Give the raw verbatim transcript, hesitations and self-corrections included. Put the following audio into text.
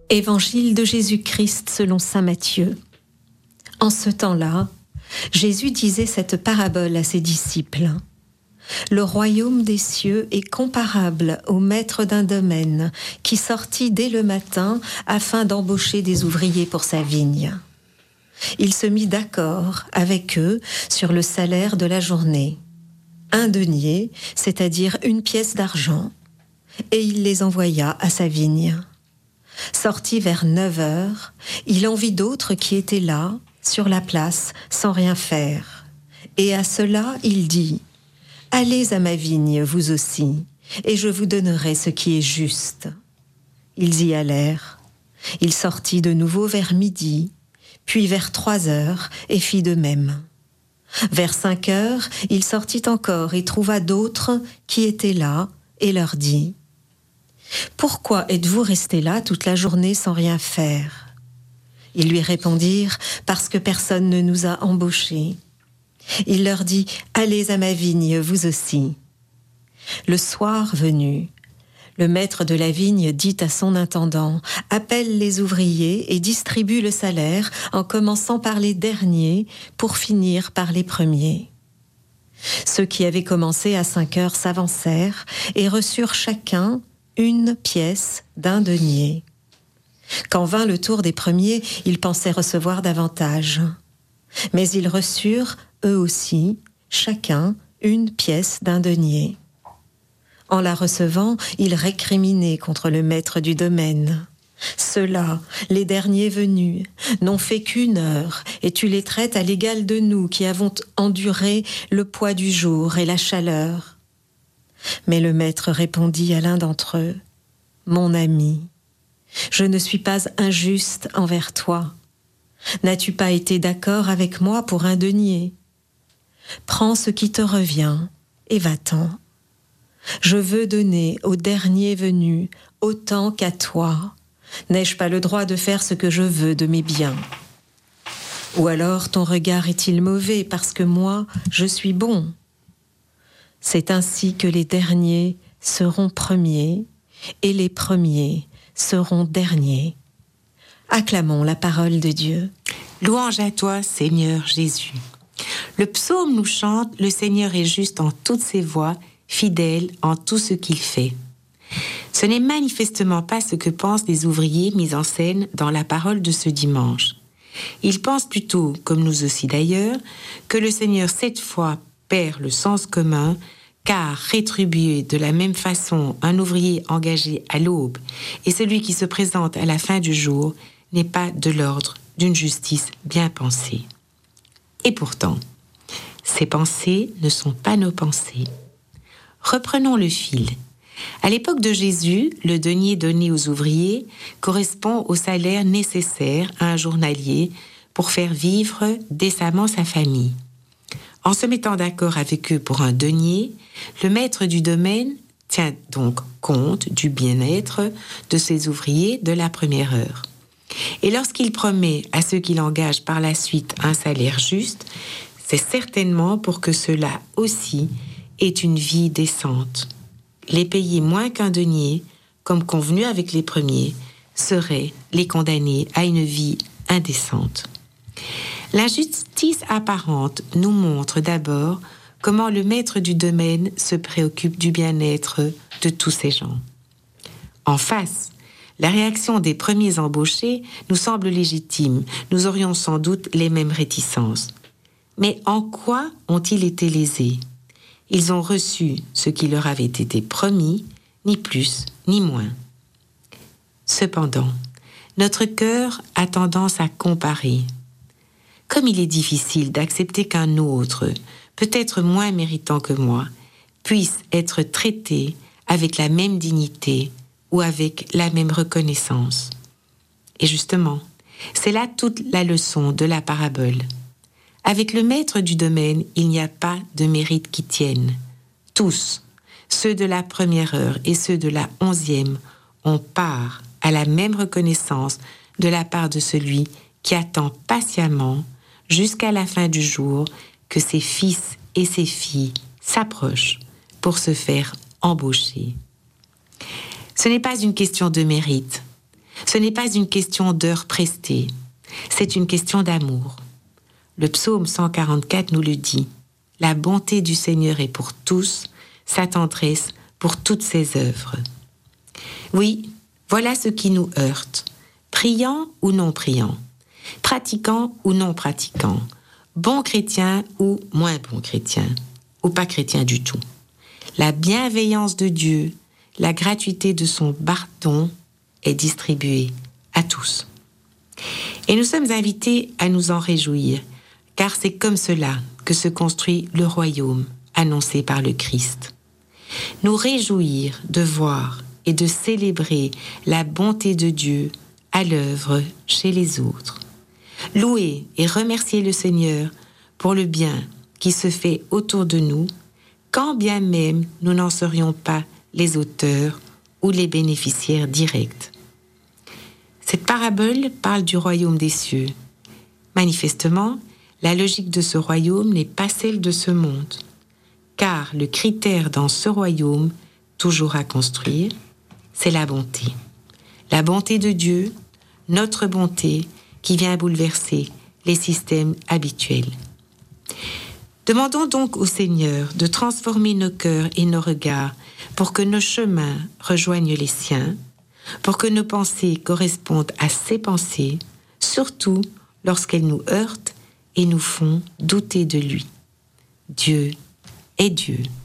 Évangile de Jésus-Christ selon saint Matthieu. En ce temps-là, Jésus disait cette parabole à ses disciples. Le royaume des cieux est comparable au maître d'un domaine qui sortit dès le matin afin d'embaucher des ouvriers pour sa vigne. Il se mit d'accord avec eux sur le salaire de la journée. Un denier, c'est-à-dire une pièce d'argent, et il les envoya à sa vigne. Sorti vers neuf heures, il en vit d'autres qui étaient là, sur la place, sans rien faire. Et à cela, il dit « Allez à ma vigne, vous aussi, et je vous donnerai ce qui est juste. » Ils y allèrent. Il sortit de nouveau vers midi, puis vers trois heures, et fit de même. Vers cinq heures, il sortit encore et trouva d'autres qui étaient là, et leur dit « Pourquoi êtes-vous restés là toute la journée sans rien faire ?» Ils lui répondirent « Parce que personne ne nous a embauchés. » Il leur dit « Allez à ma vigne, vous aussi. » Le soir venu, le maître de la vigne dit à son intendant « Appelle les ouvriers et distribue le salaire en commençant par les derniers pour finir par les premiers. » Ceux qui avaient commencé à cinq heures s'avancèrent et reçurent chacun une pièce d'un denier. Quand vint le tour des premiers, ils pensaient recevoir davantage. Mais ils reçurent, eux aussi, chacun une pièce d'un denier. En la recevant, ils récriminaient contre le maître du domaine. « Ceux-là, les derniers venus, n'ont fait qu'une heure, et tu les traites à l'égal de nous qui avons enduré le poids du jour et la chaleur. » Mais le maître répondit à l'un d'entre eux, « Mon ami, je ne suis pas injuste envers toi. N'as-tu pas été d'accord avec moi pour un denier? Prends ce qui te revient et va-t'en. Je veux donner au dernier venu autant qu'à toi. N'ai-je pas le droit de faire ce que je veux de mes biens? Ou alors ton regard est-il mauvais parce que moi, je suis bon? C'est ainsi que les derniers seront premiers et les premiers seront derniers. » Acclamons la parole de Dieu. Louange à toi, Seigneur Jésus. Le psaume nous chante « Le Seigneur est juste en toutes ses voies, fidèle en tout ce qu'il fait ». Ce n'est manifestement pas ce que pensent les ouvriers mis en scène dans la parole de ce dimanche. Ils pensent plutôt, comme nous aussi d'ailleurs, que le Seigneur cette fois perd le sens commun, car rétribuer de la même façon un ouvrier engagé à l'aube et celui qui se présente à la fin du jour n'est pas de l'ordre d'une justice bien pensée. Et pourtant, ces pensées ne sont pas nos pensées. Reprenons le fil. À l'époque de Jésus, le denier donné aux ouvriers correspond au salaire nécessaire à un journalier pour faire vivre décemment sa famille. En se mettant d'accord avec eux pour un denier, le maître du domaine tient donc compte du bien-être de ses ouvriers de la première heure. Et lorsqu'il promet à ceux qu'il engage par la suite un salaire juste, c'est certainement pour que ceux-là aussi aient une vie décente. Les payer moins qu'un denier, comme convenu avec les premiers, seraient les condamner à une vie indécente. L'injustice apparente nous montre d'abord comment le maître du domaine se préoccupe du bien-être de tous ces gens. En face, la réaction des premiers embauchés nous semble légitime. Nous aurions sans doute les mêmes réticences. Mais en quoi ont-ils été lésés? Ils ont reçu ce qui leur avait été promis, ni plus ni moins. Cependant, notre cœur a tendance à comparer. Comme il est difficile d'accepter qu'un autre, peut-être moins méritant que moi, puisse être traité avec la même dignité ou avec la même reconnaissance. Et justement, c'est là toute la leçon de la parabole. Avec le maître du domaine, il n'y a pas de mérite qui tienne. Tous, ceux de la première heure et ceux de la onzième, ont part à la même reconnaissance de la part de celui qui attend patiemment jusqu'à la fin du jour que ses fils et ses filles s'approchent pour se faire embaucher. Ce n'est pas une question de mérite. Ce n'est pas une question d'heures prestées, c'est une question d'amour. Le psaume cent quarante-quatre nous le dit. La bonté du Seigneur est pour tous, sa tendresse pour toutes ses œuvres. Oui, voilà ce qui nous heurte. Priant ou non priant, pratiquant ou non pratiquant, bon chrétien ou moins bon chrétien, ou pas chrétien du tout. La bienveillance de Dieu, la gratuité de son pardon est distribuée à tous. Et nous sommes invités à nous en réjouir, car c'est comme cela que se construit le royaume annoncé par le Christ. Nous réjouir de voir et de célébrer la bonté de Dieu à l'œuvre chez les autres. Louer et remercier le Seigneur pour le bien qui se fait autour de nous, quand bien même nous n'en serions pas les auteurs ou les bénéficiaires directs. Cette parabole parle du royaume des cieux. Manifestement, la logique de ce royaume n'est pas celle de ce monde, car le critère dans ce royaume, toujours à construire, c'est la bonté. La bonté de Dieu, notre bonté, qui vient bouleverser les systèmes habituels. Demandons donc au Seigneur de transformer nos cœurs et nos regards pour que nos chemins rejoignent les siens, pour que nos pensées correspondent à ses pensées, surtout lorsqu'elles nous heurtent et nous font douter de lui. Dieu est Dieu.